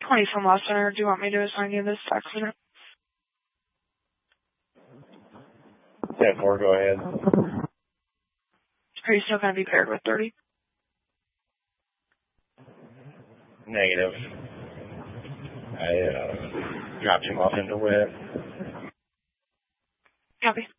20 from Lost Center. Do you want me to assign you this taxi? 10-4, go ahead. Are you still going to be paired with 30? Negative. I dropped him off into WIT. Copy.